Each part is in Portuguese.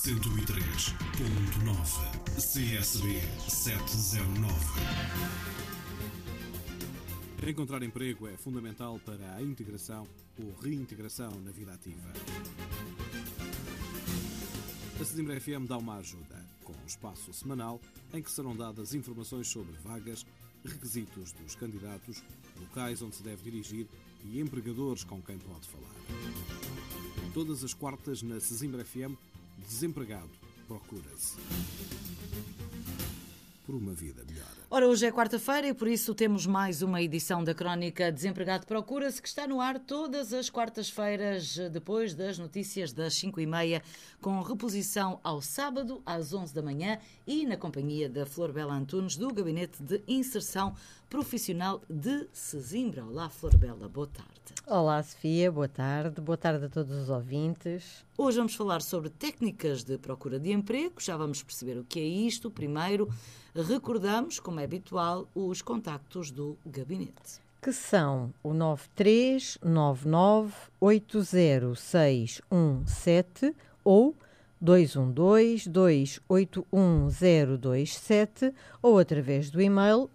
103.9 CSB 709. Encontrar emprego é fundamental para a integração ou reintegração na vida ativa. A Sesimbra FM dá uma ajuda, com um espaço semanal em que serão dadas informações sobre vagas, requisitos dos candidatos, locais onde se deve dirigir e empregadores com quem pode falar. Todas as quartas na Sesimbra FM, desempregado procura-se. Por uma vida melhor. Ora, hoje é quarta-feira e por isso temos mais uma edição da Crónica Desempregado Procura-se, que está no ar todas as quartas-feiras, depois das notícias das 5h30, com reposição ao sábado às 11 da manhã e na companhia da Flor Bela Antunes, do Gabinete de Inserção Profissional de Sesimbra. Olá, Flor Bela, boa tarde. Olá, Sofia, boa tarde a todos os ouvintes. Hoje vamos falar sobre técnicas de procura de emprego, já vamos perceber o que é isto. Primeiro, recordamos, como é habitual, os contactos do Gabinete. Que são o 9399-80617 ou 212-281-027 ou através do e-mail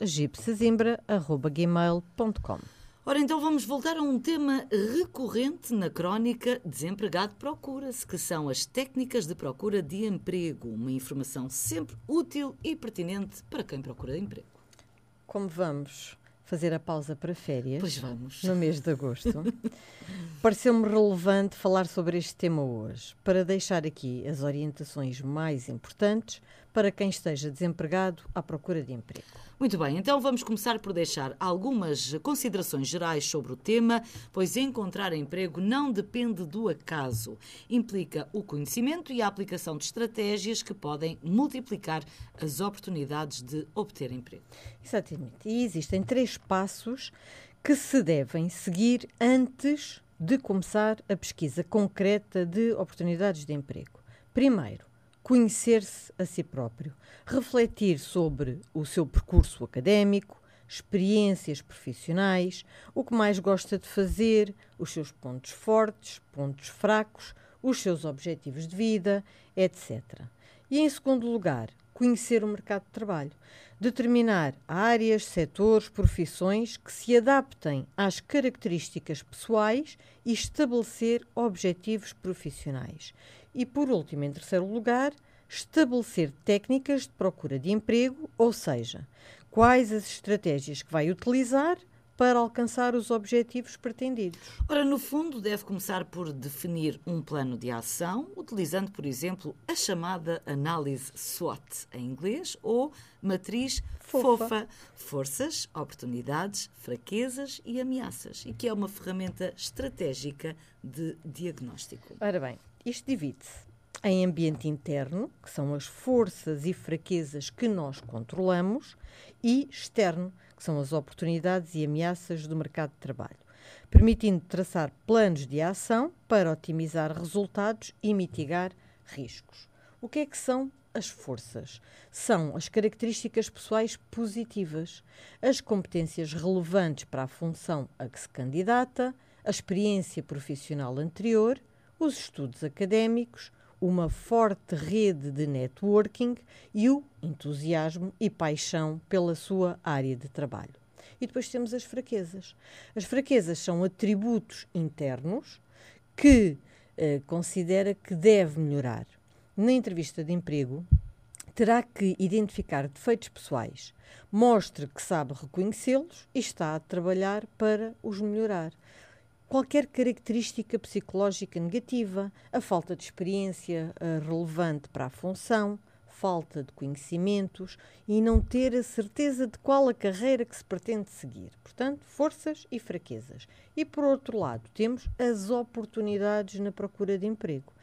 gipsesimbra@gmail.com. Ora, então vamos voltar a um tema recorrente na Crónica Desempregado Procura-se, que são as técnicas de procura de emprego. Uma informação sempre útil e pertinente para quem procura emprego. Como vamos fazer a pausa para férias? Pois vamos. No mês de agosto. Pareceu-me relevante falar sobre este tema hoje, para deixar aqui as orientações mais importantes para quem esteja desempregado à procura de emprego. Muito bem, então vamos começar por deixar algumas considerações gerais sobre o tema, pois encontrar emprego não depende do acaso. Implica o conhecimento e a aplicação de estratégias que podem multiplicar as oportunidades de obter emprego. Exatamente. E existem 3 passos que se devem seguir antes de começar a pesquisa concreta de oportunidades de emprego. Primeiro, conhecer-se a si próprio, refletir sobre o seu percurso académico, experiências profissionais, o que mais gosta de fazer, os seus pontos fortes, pontos fracos, os seus objetivos de vida, etc. E, em segundo lugar, conhecer o mercado de trabalho, determinar áreas, setores, profissões que se adaptem às características pessoais e estabelecer objetivos profissionais. E, por último, em terceiro lugar, estabelecer técnicas de procura de emprego, ou seja, quais as estratégias que vai utilizar para alcançar os objetivos pretendidos. Ora, no fundo, deve começar por definir um plano de ação, utilizando, por exemplo, a chamada análise SWOT em inglês, ou matriz FOFA, forças, oportunidades, fraquezas e ameaças, e que é uma ferramenta estratégica de diagnóstico. Ora bem, isto divide-se em ambiente interno, que são as forças e fraquezas que nós controlamos, e externo, que são as oportunidades e ameaças do mercado de trabalho, permitindo traçar planos de ação para otimizar resultados e mitigar riscos. O que é que são as forças? São as características pessoais positivas, as competências relevantes para a função a que se candidata, a experiência profissional anterior, os estudos académicos, uma forte rede de networking e o entusiasmo e paixão pela sua área de trabalho. E depois temos as fraquezas. As fraquezas são atributos internos que considera que deve melhorar. Na entrevista de emprego, terá que identificar defeitos pessoais, mostre que sabe reconhecê-los e está a trabalhar para os melhorar. Qualquer característica psicológica negativa, a falta de experiência relevante para a função, falta de conhecimentos e não ter a certeza de qual a carreira que se pretende seguir. Portanto, forças e fraquezas. E, por outro lado, temos as oportunidades na procura de emprego.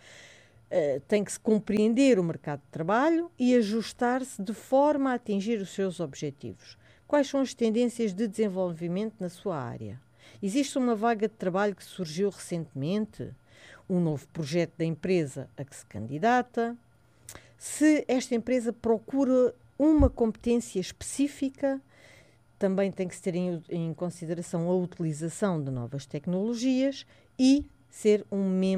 Tem que se compreender o mercado de trabalho e ajustar-se de forma a atingir os seus objetivos. Quais são as tendências de desenvolvimento na sua área? Existe uma vaga de trabalho que surgiu recentemente? Um novo projeto da empresa a que se candidata? Se esta empresa procura uma competência específica, também tem que se ter em consideração a utilização de novas tecnologias e ser um membro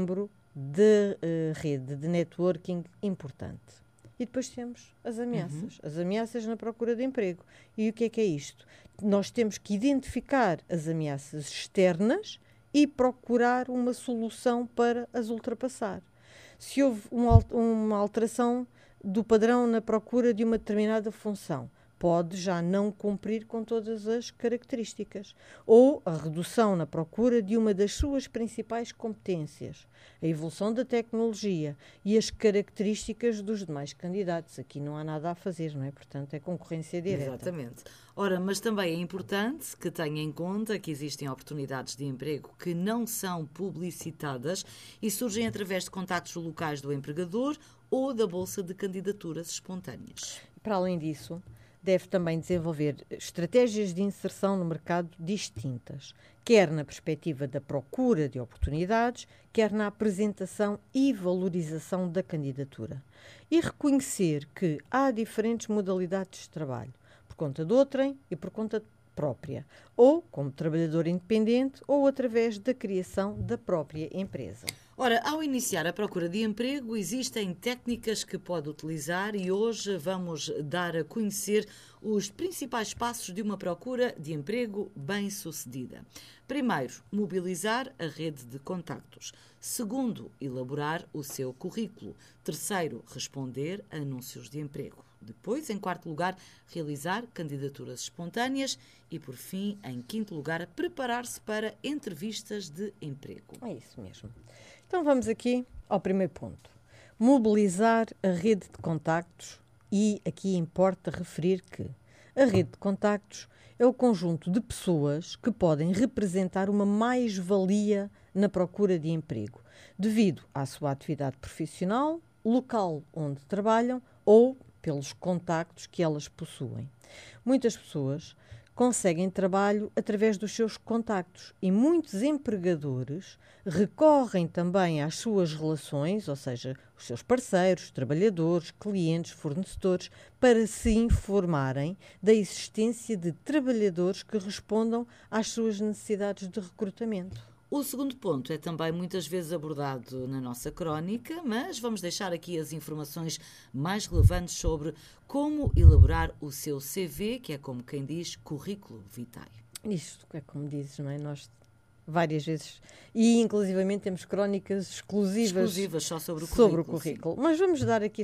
de rede de networking importante. E depois temos as ameaças. As ameaças na procura de emprego. E o que é isto? Nós temos que identificar as ameaças externas e procurar uma solução para as ultrapassar. Se houve uma alteração do padrão na procura de uma determinada função, pode já não cumprir com todas as características. Ou a redução na procura de uma das suas principais competências, a evolução da tecnologia e as características dos demais candidatos. Aqui não há nada a fazer, não é? Portanto, é concorrência direta. Exatamente. Ora, mas também é importante que tenha em conta que existem oportunidades de emprego que não são publicitadas e surgem através de contactos locais do empregador ou da bolsa de candidaturas espontâneas. Para além disso, deve também desenvolver estratégias de inserção no mercado distintas, quer na perspectiva da procura de oportunidades, quer na apresentação e valorização da candidatura. E reconhecer que há diferentes modalidades de trabalho, por conta de outrem e por conta própria, ou como trabalhador independente ou através da criação da própria empresa. Ora, ao iniciar a procura de emprego, existem técnicas que pode utilizar e hoje vamos dar a conhecer os principais passos de uma procura de emprego bem-sucedida. Primeiro, mobilizar a rede de contactos. Segundo, elaborar o seu currículo. Terceiro, responder a anúncios de emprego. Depois, em quarto lugar, realizar candidaturas espontâneas e, por fim, em quinto lugar, preparar-se para entrevistas de emprego. É isso mesmo. Então vamos aqui ao primeiro ponto. Mobilizar a rede de contactos e aqui importa referir que a rede de contactos é o conjunto de pessoas que podem representar uma mais-valia na procura de emprego, devido à sua atividade profissional, local onde trabalham ou pelos contactos que elas possuem. Muitas pessoas conseguem trabalho através dos seus contactos e muitos empregadores recorrem também às suas relações, ou seja, os seus parceiros, trabalhadores, clientes, fornecedores, para se informarem da existência de trabalhadores que respondam às suas necessidades de recrutamento. O segundo ponto é também muitas vezes abordado na nossa crónica, mas vamos deixar aqui as informações mais relevantes sobre como elaborar o seu CV, que é como quem diz, currículo vitae. Isto é como dizes, não é? Nós várias vezes, e inclusivamente temos crónicas exclusivas só sobre o currículo. Mas vamos dar aqui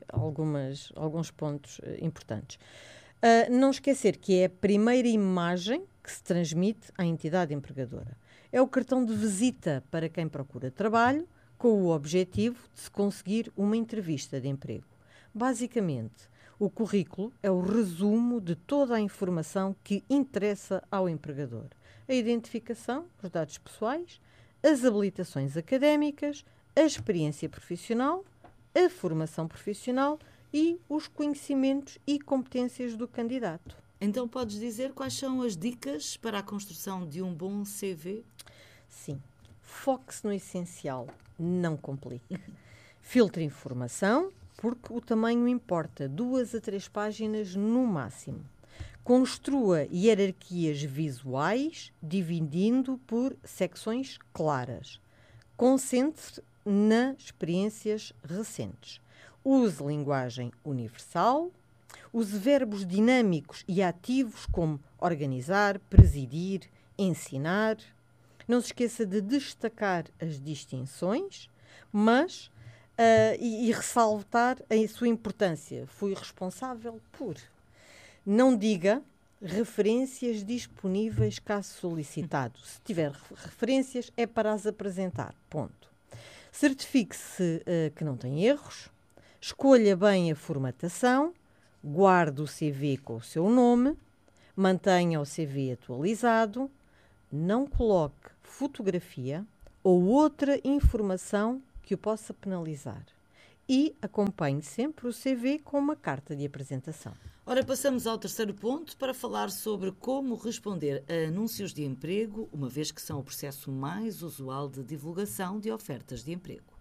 alguns pontos importantes. Não esquecer que é a primeira imagem que se transmite à entidade empregadora. É o cartão de visita para quem procura trabalho, com o objetivo de se conseguir uma entrevista de emprego. Basicamente, o currículo é o resumo de toda a informação que interessa ao empregador. A identificação, os dados pessoais, as habilitações académicas, a experiência profissional, a formação profissional e os conhecimentos e competências do candidato. Então podes dizer quais são as dicas para a construção de um bom CV? Sim. Foque-se no essencial, não complique. Filtre informação, porque o tamanho importa, 2 a 3 páginas no máximo. Construa hierarquias visuais, dividindo por secções claras. Concentre-se nas experiências recentes. Use linguagem universal. Use verbos dinâmicos e ativos como organizar, presidir, ensinar. Não se esqueça de destacar as distinções, mas e ressaltar a sua importância. Fui responsável por. Não diga referências disponíveis caso solicitado. Se tiver referências, é para as apresentar. Ponto. Certifique-se que não tem erros. Escolha bem a formatação. Guarde o CV com o seu nome, mantenha o CV atualizado, não coloque fotografia ou outra informação que o possa penalizar e acompanhe sempre o CV com uma carta de apresentação. Ora, passamos ao terceiro ponto para falar sobre como responder a anúncios de emprego, uma vez que são o processo mais usual de divulgação de ofertas de emprego.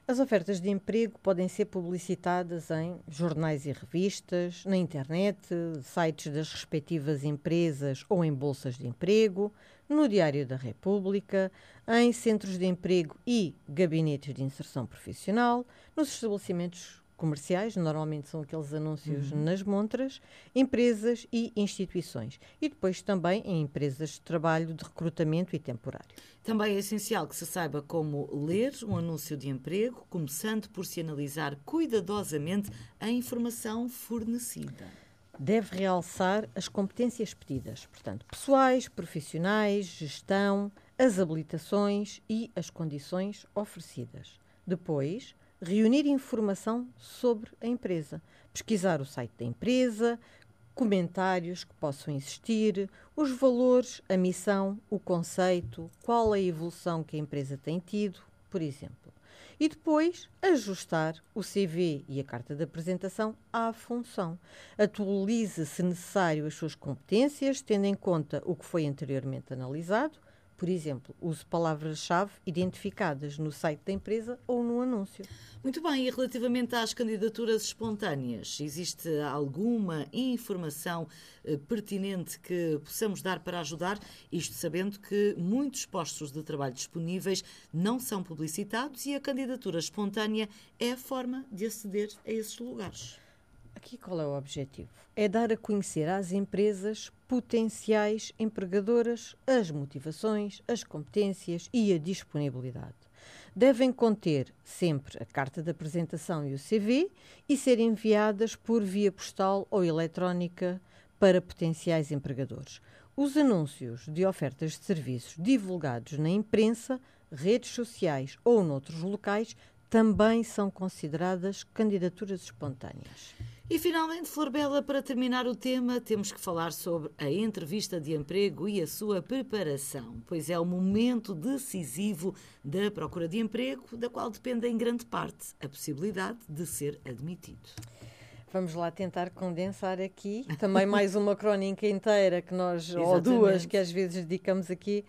As ofertas de emprego podem ser publicitadas em jornais e revistas, na internet, sites das respectivas empresas ou em bolsas de emprego, no Diário da República, em centros de emprego e gabinetes de inserção profissional, nos estabelecimentos comerciais, normalmente são aqueles anúncios nas montras, empresas e instituições. E depois também em empresas de trabalho de recrutamento e temporário. Também é essencial que se saiba como ler um anúncio de emprego, começando por se analisar cuidadosamente a informação fornecida. Deve realçar as competências pedidas, portanto, pessoais, profissionais, gestão, as habilitações e as condições oferecidas. Depois, reunir informação sobre a empresa, pesquisar o site da empresa, comentários que possam existir, os valores, a missão, o conceito, qual a evolução que a empresa tem tido, por exemplo. E depois ajustar o CV e a carta de apresentação à função. Atualize, se necessário, as suas competências, tendo em conta o que foi anteriormente analisado. Por exemplo, use palavras-chave identificadas no site da empresa ou no anúncio. Muito bem, e relativamente às candidaturas espontâneas, existe alguma informação pertinente que possamos dar para ajudar? Isto sabendo que muitos postos de trabalho disponíveis não são publicitados e a candidatura espontânea é a forma de aceder a esses lugares. Aqui qual é o objetivo? É dar a conhecer às empresas potenciais empregadoras as motivações, as competências e a disponibilidade. Devem conter sempre a carta de apresentação e o CV e ser enviadas por via postal ou eletrónica para potenciais empregadores. Os anúncios de ofertas de serviços divulgados na imprensa, redes sociais ou noutros locais também são consideradas candidaturas espontâneas. E finalmente, Flor Bela, para terminar o tema, temos que falar sobre a entrevista de emprego e a sua preparação, pois é o momento decisivo da procura de emprego, da qual depende em grande parte a possibilidade de ser admitido. Vamos lá tentar condensar aqui também mais uma crónica inteira que nós, ou duas, Exatamente. que às vezes dedicamos aqui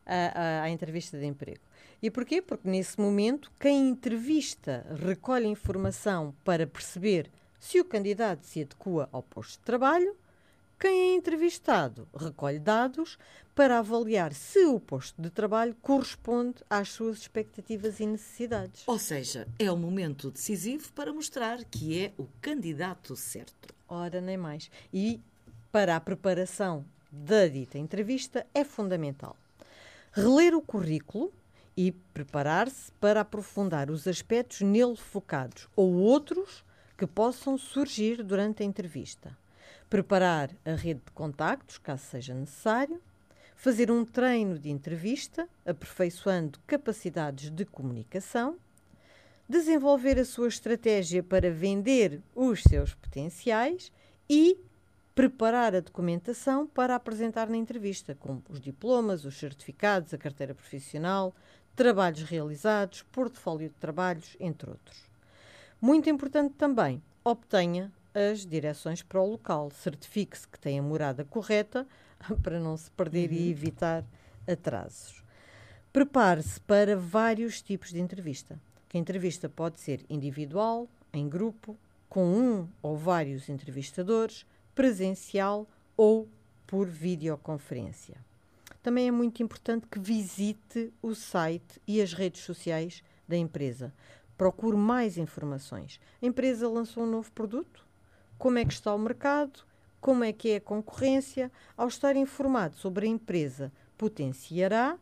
à entrevista de emprego. E porquê? Porque nesse momento quem entrevista recolhe informação para perceber se o candidato se adequa ao posto de trabalho, quem é entrevistado recolhe dados para avaliar se o posto de trabalho corresponde às suas expectativas e necessidades. Ou seja, é o momento decisivo para mostrar que é o candidato certo. Ora, nem mais. E para a preparação da dita entrevista é fundamental reler o currículo e preparar-se para aprofundar os aspectos nele focados ou outros que possam surgir durante a entrevista. Preparar a rede de contactos, caso seja necessário. Fazer um treino de entrevista, aperfeiçoando capacidades de comunicação. Desenvolver a sua estratégia para vender os seus potenciais e preparar a documentação para apresentar na entrevista, como os diplomas, os certificados, a carteira profissional, trabalhos realizados, portfólio de trabalhos, entre outros. Muito importante também, obtenha as direções para o local. Certifique-se que tem a morada correta para não se perder e evitar atrasos. Prepare-se para vários tipos de entrevista. A entrevista pode ser individual, em grupo, com um ou vários entrevistadores, presencial ou por videoconferência. Também é muito importante que visite o site e as redes sociais da empresa. Procure mais informações. A empresa lançou um novo produto? Como é que está o mercado? Como é que é a concorrência? Ao estar informado sobre a empresa, potenciará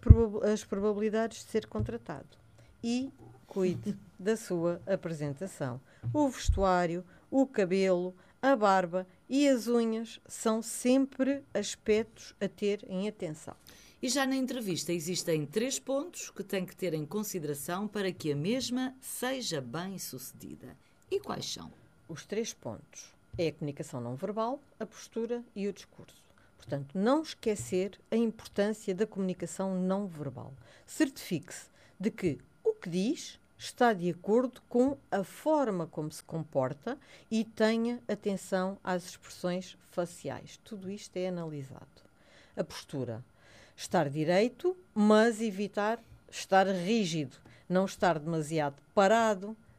as probabilidades de ser contratado. E cuide da sua apresentação. O vestuário, o cabelo, a barba e as unhas são sempre aspectos a ter em atenção. E já na entrevista existem 3 pontos que tem que ter em consideração para que a mesma seja bem sucedida. E quais são? Os 3 pontos é a comunicação não verbal, a postura e o discurso. Portanto, não esquecer a importância da comunicação não verbal. Certifique-se de que o que diz está de acordo com a forma como se comporta e tenha atenção às expressões faciais. Tudo isto é analisado. A postura. Estar direito, mas evitar estar rígido. não estar demasiado parado,